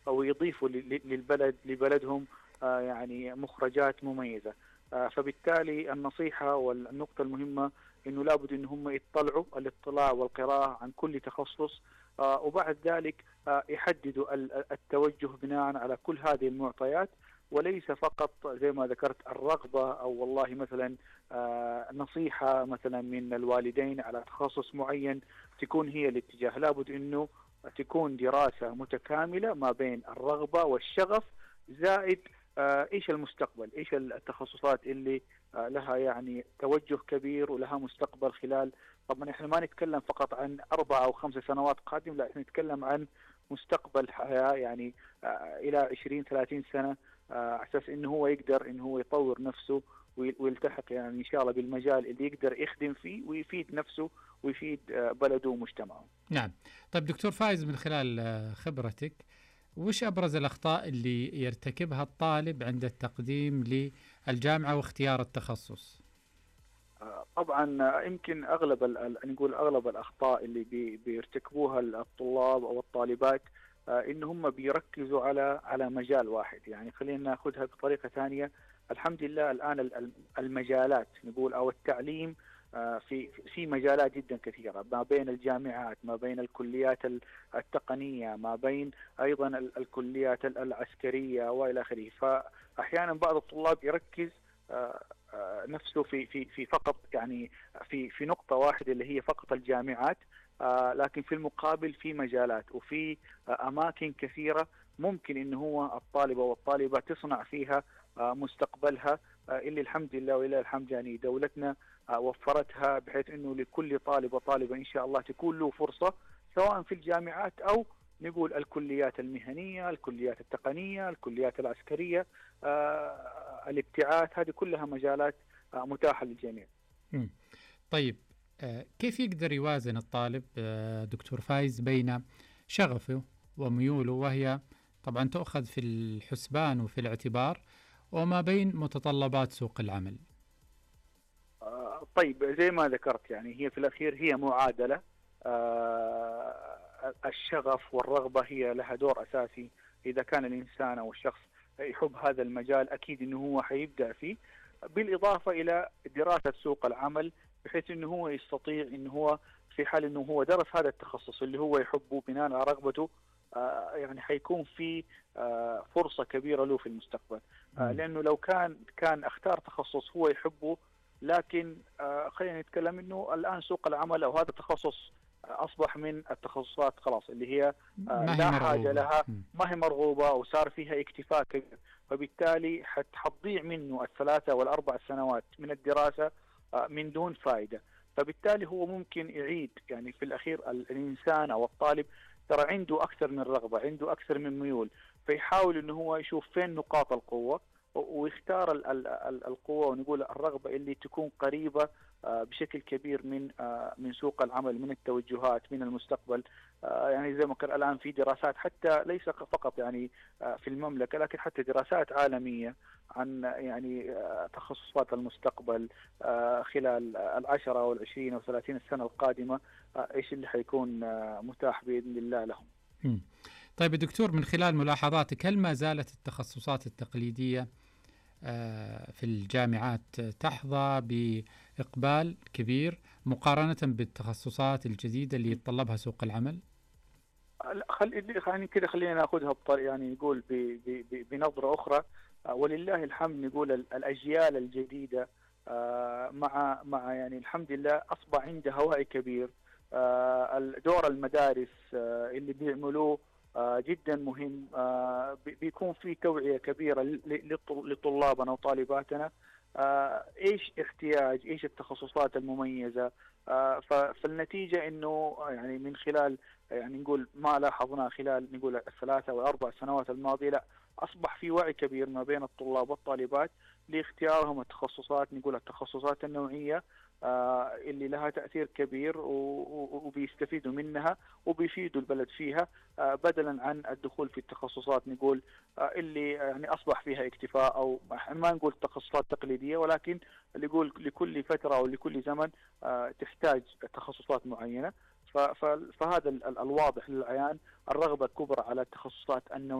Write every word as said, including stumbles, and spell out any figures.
ويضيفوا للبلد لبلدهم يعني مخرجات مميزة. فبالتالي النصيحة والنقطة المهمة إنه لابد إن هم يطلعوا الاطلاع والقراءة عن كل تخصص، وبعد ذلك يحددوا التوجه بناء على كل هذه المعطيات، وليس فقط زي ما ذكرت الرغبة أو والله مثلا نصيحة مثلا من الوالدين على تخصص معين تكون هي الاتجاه. لابد إنه تكون دراسة متكاملة ما بين الرغبة والشغف زائد إيش المستقبل، إيش التخصصات اللي لها يعني توجه كبير ولها مستقبل خلال، طبعا إحنا ما نتكلم فقط عن أربع أو خمس سنوات قادم، لا إحنا نتكلم عن مستقبل حياة يعني إلى عشرين ثلاثين سنة، على أساس إنه هو يقدر إنه هو يطور نفسه ويلتحق يعني إن شاء الله بالمجال اللي يقدر يخدم فيه ويفيد نفسه ويفيد بلده ومجتمعه. نعم. طيب دكتور فايز، من خلال خبرتك وش أبرز الأخطاء اللي يرتكبها الطالب عند التقديم للجامعة واختيار التخصص؟ طبعا يمكن أغلب نقول أغلب الأخطاء اللي بي بيرتكبوها الطلاب أو الطالبات إن هم بيركزوا على على مجال واحد. يعني خلينا ناخذها بطريقة ثانية. الحمد لله الآن المجالات نقول أو التعليم في في مجالات جدا كثيرة، ما بين الجامعات، ما بين الكليات التقنية، ما بين أيضا الكليات العسكرية وإلى آخره. فأحيانا بعض الطلاب يركز نفسه في في في فقط يعني في في نقطة واحدة اللي هي فقط الجامعات، لكن في المقابل في مجالات وفي أماكن كثيرة ممكن إن هو الطالب أو الطالبة تصنع فيها مستقبلها، اللي الحمد لله ولله الحمد يعني دولتنا وفرتها بحيث إنه لكل طالب وطالبة إن شاء الله تكون له فرصة، سواء في الجامعات أو نقول الكليات المهنية، الكليات التقنية، الكليات العسكرية، آه، الابتعاث، هذه كلها مجالات آه، متاحة للجميع. طيب آه، كيف يقدر يوازن الطالب آه، دكتور فايز بين شغفه وميوله، وهي طبعا تؤخذ في الحسبان وفي الاعتبار، وما بين متطلبات سوق العمل؟ آه، طيب زي ما ذكرت يعني هي في الأخير هي معادلة. آه، الشغف والرغبة هي لها دور أساسي. إذا كان الإنسان أو الشخص يحب هذا المجال أكيد إنه هو حيبدأ فيه، بالإضافة إلى دراسة سوق العمل بحيث إنه هو يستطيع إنه هو في حال إنه هو درس هذا التخصص اللي هو يحبه بناء على رغبته، آه يعني حيكون في آه فرصة كبيرة له في المستقبل. آه لأنه لو كان كان اختار تخصص هو يحبه، لكن آه خلينا نتكلم إنه الآن سوق العمل أو هذا التخصص أصبح من التخصصات خلاص اللي هي آه لا حاجة لها، ما هي مرغوبة وصار فيها اكتفاء كبير، فبالتالي حتضيع منه الثلاثة والأربع سنوات من الدراسة آه من دون فائدة. فبالتالي هو ممكن يعيد يعني في الأخير الإنسان أو الطالب ترى عنده أكثر من رغبة، عنده أكثر من ميول، فيحاول إنه هو يشوف فين نقاط القوة ويختار ال ال ال القوة ونقول الرغبة اللي تكون قريبة آه بشكل كبير من آه من سوق العمل، من التوجهات، من المستقبل. آه يعني زي ما كان الآن في دراسات حتى ليس فقط يعني آه في المملكة، لكن حتى دراسات عالمية عن يعني آه تخصصات المستقبل آه خلال العشرة أو العشرين أو ثلاثين السنة القادمة، آه إيش اللي حيكون آه متاح بإذن الله لهم. طيب دكتور، من خلال ملاحظاتك هل ما زالت التخصصات التقليدية في الجامعات تحظى بإقبال كبير مقارنة بالتخصصات الجديدة اللي يتطلبها سوق العمل؟ خلينا خلينا كده خلينا ناخذها بطريقة يعني نقول بنظرة أخرى. ولله الحمد نقول الأجيال الجديدة مع مع يعني الحمد لله أصبح عندها وعي كبير. دور المدارس اللي بيعملوه جدا مهم، بيكون في توعية كبيرة لطلابنا وطالباتنا ايش احتياج، ايش التخصصات المميزة. فالنتيجة انه يعني من خلال يعني نقول ما لاحظناه خلال نقول الثلاثة والاربع سنوات الماضية، لا اصبح في وعي كبير ما بين الطلاب والطالبات لاختيارهم التخصصات، نقول التخصصات النوعية آه اللي لها تأثير كبير وبيستفيدوا منها وبيفيدوا البلد فيها، آه بدلا عن الدخول في التخصصات نقول آه اللي يعني أصبح فيها اكتفاء، أو ما نقول تخصصات تقليدية، ولكن اللي يقول لكل فترة أو لكل زمن آه تحتاج تخصصات معينة. فهذا الواضح للعيان الرغبة الكبرى على التخصصات النوعية